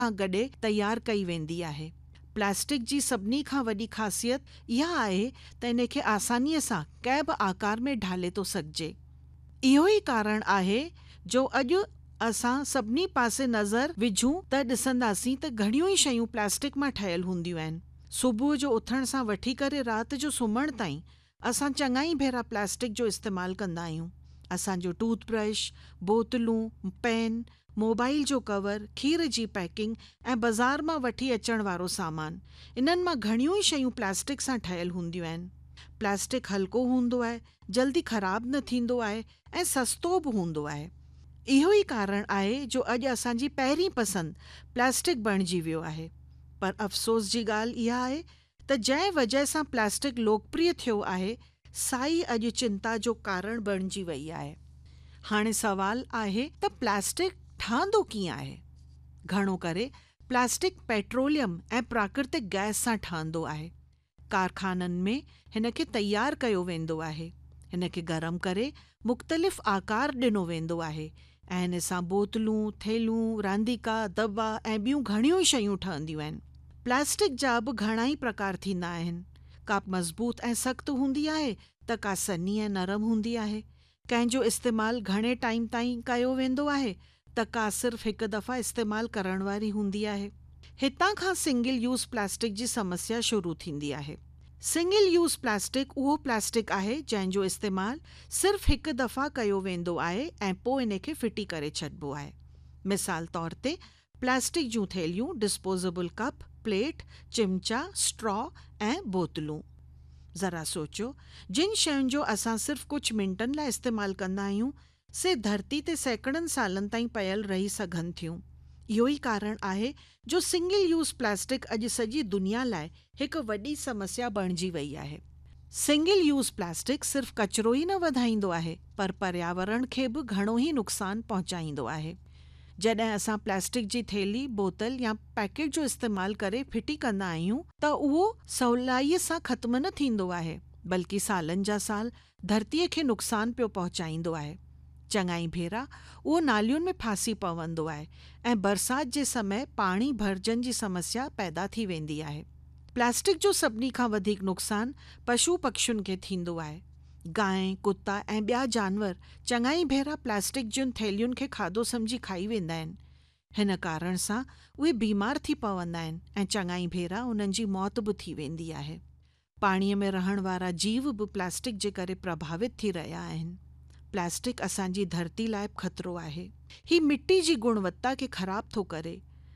सां गॾे तयारु कई वेंदी आहे। प्लास्टिक जी सभिनी खां वॾी ख़ासियत इहा आहे त इन खे आसानीअ सां कंहिं बि आकार में ढाले थो सघिजे। इहो ई कारण आहे जो अॼु असां सभिनी पासे नज़र विझूं त ॾिसंदासीं त घणियूं ई शयूं प्लास्टिक मां ठहियल हूंदियूं आहिनि। सुबुह जो उथण सां वठी करे राति जो सुम्हण ताईं असां चङा ई भेरा प्लास्टिक जो इस्तेमालु कंदा आहियूं। असांजो टूथब्रश, बोतलूं, पेन, मोबाइल जो कवर, खीर जी पैकिंग ऐं बाज़ार मां वठी अचण वारो सामान, इन्हनि मां घणियूं ई शयूं प्लास्टिक सां ठहियल हूंदियूं आहिनि। प्लास्टिक हल्को हूंदो आहे, जल्दी ख़राब न थींदो आहे ऐं सस्तो बि हूंदो आहे। इहो ई कारण आहे जो अॼु असांजी पहिरीं पसंदि प्लास्टिक बणिजी वियो आहे। पर अफ़सोस जी ॻाल्हि इहा आहे त जंहिं वजह सां प्लास्टिक लोकप्रिय थियो आहे, साई अॼु चिंता जो कारण बणिजी वई आहे। हाणे सवाल आहे त प्लास्टिक ठहंदो कीअं आहे? घणो करे प्लास्टिक पेट्रोलियम ऐं प्राकृतिक गैस सां ठहंदो आहे। कारखाननि में हिन खे तयारु कयो वेंदो आहे। हिन खे गरम करे मुख़्तलिफ़ आकार ॾिनो वेंदो आहे ऐं हिन सां बोतलूं, थेलियूं, रांदीका, दॿा ऐं ॿियूं घणियूं ई शयूं ठहंदियूं आहिनि। प्लास्टिक जा बि घणा ई प्रकार थींदा आहिनि। का मज़बूत ऐं सख़्तु हूंदी आहे त का सनी ऐं नरम हूंदी आहे। कंहिंजो इस्तेमालु घणे टाइम ताईं कयो वेंदो आहे त का सिर्फ़ु हिकु दफ़ा इस्तेमालु करण वारी हूंदी आहे। हितां खां सिंगल यूज़ प्लास्टिक जी समस्या शुरू थींदी आहे। सिंगल यूज़ प्लास्टिक उहो प्लास्टिक आहे जंहिंजो इस्तेमालु सिर्फ़ु हिकु दफ़ा कयो वेंदो आहे ऐं पोइ इन खे फिटी करे छॾिबो आहे। मिसाल तौर ते प्लास्टिक जूं थेलियूं, डिस्पोजेबल कप, प्लेट, चिमचा, स्ट्रॉ ऐं बोतलूं। ज़रा सोचो, जिन शयुनि जो असां सिर्फ़ु कुझु मिंटनि लाइ इस्तेमालु कंदा आहियूं, से धरती ते सैकड़नि सालनि ताईं पयल रही सघनि थियूं। इहो ई कारण आहे जो सिंगल यूज़ प्लास्टिक अॼु सॼी दुनिया लाइ हिकु वॾी समस्या बणिजी वई आहे। सिंगल यूज़ प्लास्टिक सिर्फ़ु कचिरो ई न वधाईंदो आहे, पर पर्यावरण खे बि घणो ई नुक़सानु पहुचाईंदो आहे। जॾहिं असां प्लास्टिक जी थेली, बोतल या पैकेट जो इस्तेमालु करे फिटी कंदा आहियूं त उहो सवलाईअ सां ख़त्म न थींदो आहे, बल्कि सालनि जा साल धरतीअ खे नुक़सानु पियो पहुचाईंदो आहे। चङा ई भेरा उहो नालियुनि में फासी पवंदो आहे ऐं बरसाति जे समय पाणी भरिजण जी समस्या पैदा थी वेंदी आहे। प्लास्टिक जो सभिनी खां वधीक नुक़सानु पशु पक्षियुनि खे थींदो आहे। गांइ, कुता ऐं ॿिया जानवर चङा ई भेरा प्लास्टिक जूं थेलियुनि खे खाधो सम्झी खाई वेंदा आहिनि। हिन कारण सां उहे बीमार थी पवंदा आहिनि ऐं चङा ई भेरा उन्हनि जी मौत बि थी वेंदी आहे। पाणीअ में रहण वारा जीव बि प्लास्टिक जे करे प्रभावित थी रहिया आहिनि। प्लास्टिक असांजी धरती लाइ ख़तरो आहे। ही मिट्टी जी गुणवत्ता खे ख़राब थो करे।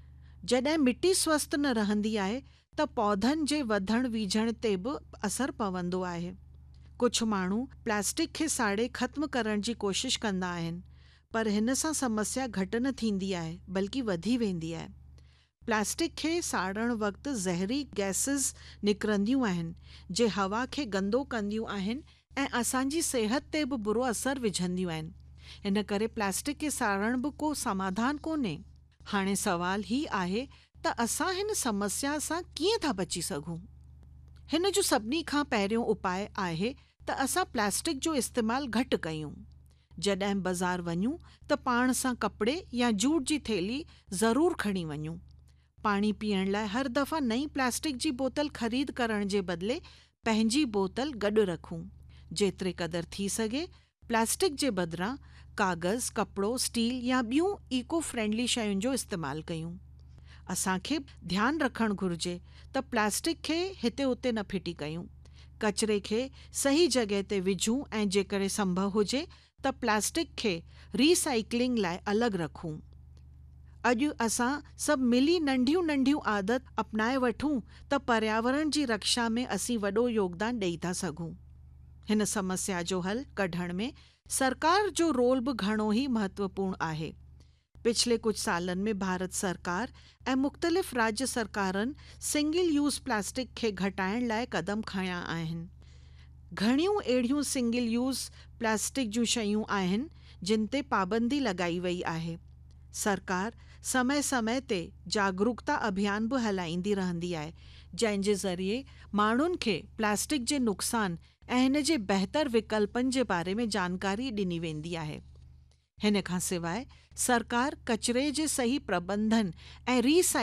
जॾहिं मिट्टी स्वस्थ न रहंदी आहे त पौधनि जे वधण वीझण ते बि असरु पवंदो आहे। कुझु माण्हू प्लास्टिक खे साड़े ख़त्म करण जी कोशिश कंदा आहिनि, पर हिन सां समस्या घटि न थींदी आहे, बल्कि वधी वेंदी आहे। प्लास्टिक खे साड़ण वक़्तु ज़हरी गैसिस निकिरंदियूं आहिनि, जे हवा खे गंदो कंदियूं आहिनि ऐं असांजी सिहत ते बि बुरो असरु विझंदियूं आहिनि। इन करे प्लास्टिक खे साड़ण बि को समाधान कोन्हे। हाणे सवाल ही आहे त असां हिन समस्या सां कीअं था बची सघूं? हिन जो सभिनी खां पहिरियों उपाय आहे त असां प्लास्टिक जो इस्तेमालु घटि कयूं। जॾहिं बाज़ार वञूं त पाण सां कपिड़े या जूट जी थेली ज़रूरु खणी वञूं। पाणी पीअण लाइ हर दफ़ा नई प्लास्टिक जी बोतल ख़रीद करण जे बदिले पंहिंजी बोतल गॾु रखूं। जेतिरे क़दुरु थी सघे प्लास्टिक जे बदिरां कागज़, कपिड़ो, स्टील या ॿियूं इको फ्रेंडली शयुनि जो इस्तेमालु कयूं। असांखे ध्यानु रखणु घुरिजे त प्लास्टिक खे हिते उते न फिटी कयूं। कचिरे खे सही जॻह ते विझूं ऐं जेकॾहिं संभव हुजे त प्लास्टिक खे रीसाइक्लिंग लाइ अलॻि रखूं। अॼु असां सभु मिली नंढियूं नंढियूं आदत अपनाए वठूं त पर्यावरण जी रक्षा में असीं वॾो योगदान ॾेई था सघूं। हिन समस्या जो हल कढण में सरकार जो रोल बि घणो ई महत्वपूर्ण आहे। पिछले कुझु सालनि में भारत सरकार ऐं मुख़्तलिफ़ राज्य सरकारनि सिंगल यूज़ प्लास्टिक खे घटाइण लाइ क़दम खयां आहिनि। घणियूं अहिड़ियूं सिंगल यूज़ प्लास्टिक जूं शयूं आहिनि जिन ते पाबंदी लॻाई वई आहे। सरकार समय समय ते जागरूकता अभियान बि हलाईंदी रहंदी आहे, जंहिं जे ज़रिए माण्हुनि खे प्लास्टिक जे नुक़सान ऐं हिन जे बहितर विकल्पनि जे बारे में जानकारी ॾिनी वेंदी आहे। हिन खां सवाइ सरकार कचरे जे सही प्रबंधन ऐं